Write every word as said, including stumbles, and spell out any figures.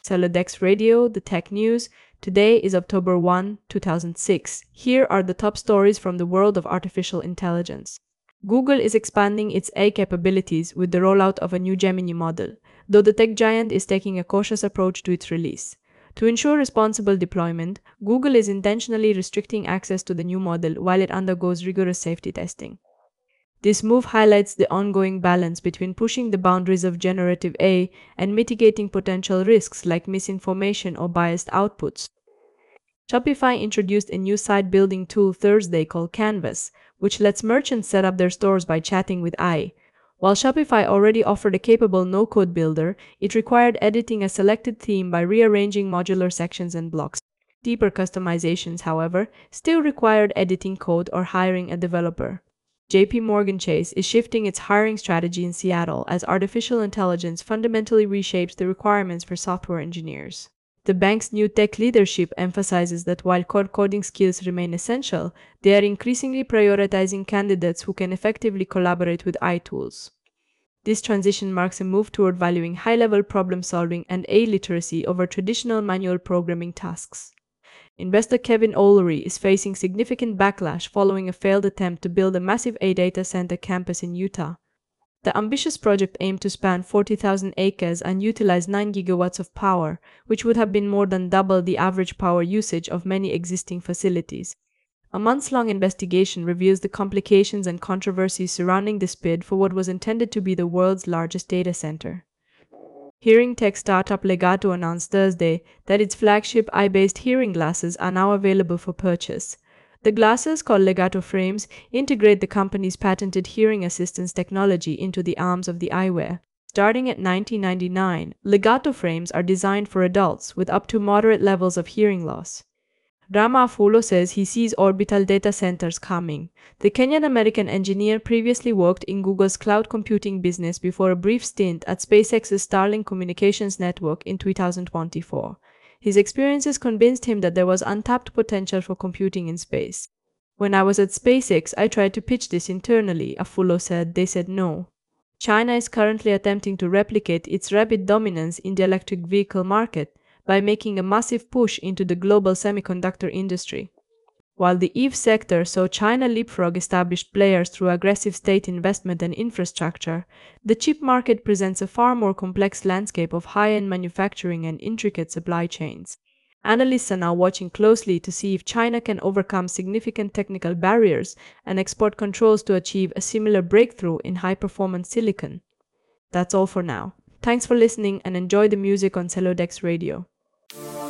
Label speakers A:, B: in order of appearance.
A: Celodex Radio, the tech news. Today is October first, two thousand six. Here are the top stories from the world of artificial intelligence. Google is expanding its A I capabilities with the rollout of a new Gemini model, though the tech giant is taking a cautious approach to its release. To ensure responsible deployment, Google is intentionally restricting access to the new model while it undergoes rigorous safety testing. This move highlights the ongoing balance between pushing the boundaries of generative A I and mitigating potential risks like misinformation or biased outputs. Shopify introduced a new site-building tool Thursday called Canvas, which lets merchants set up their stores by chatting with A I. While Shopify already offered a capable no-code builder, it required editing a selected theme by rearranging modular sections and blocks. Deeper customizations, however, still required editing code or hiring a developer. J P Morgan Chase is shifting its hiring strategy in Seattle as artificial intelligence fundamentally reshapes the requirements for software engineers. The bank's new tech leadership emphasizes that while core coding skills remain essential, they are increasingly prioritizing candidates who can effectively collaborate with A I tools. This transition marks a move toward valuing high-level problem-solving and A I literacy over traditional manual programming tasks. Investor Kevin O'Leary is facing significant backlash following a failed attempt to build a massive A I data center campus in Utah. The ambitious project aimed to span forty thousand acres and utilize nine gigawatts of power, which would have been more than double the average power usage of many existing facilities. A months-long investigation reveals the complications and controversies surrounding this bid for what was intended to be the world's largest data center. Hearing tech startup Legato announced Thursday that its flagship eye-based hearing glasses are now available for purchase. The glasses, called Legato frames, integrate the company's patented hearing assistance technology into the arms of the eyewear. Starting at nineteen ninety-nine dollars, Legato frames are designed for adults with up to moderate levels of hearing loss. Rama Afulo says he sees orbital data centers coming. The Kenyan-American engineer previously worked in Google's cloud computing business before a brief stint at SpaceX's Starlink communications network in two thousand twenty-four. His experiences convinced him that there was untapped potential for computing in space. When I was at SpaceX, I tried to pitch this internally, Afulo said. They said no. China is currently attempting to replicate its rapid dominance in the electric vehicle market by making a massive push into the global semiconductor industry. While the E V sector saw China leapfrog established players through aggressive state investment and infrastructure, the chip market presents a far more complex landscape of high-end manufacturing and intricate supply chains. Analysts are now watching closely to see if China can overcome significant technical barriers and export controls to achieve a similar breakthrough in high-performance silicon. That's all for now. Thanks for listening and enjoy the music on Celodex Radio.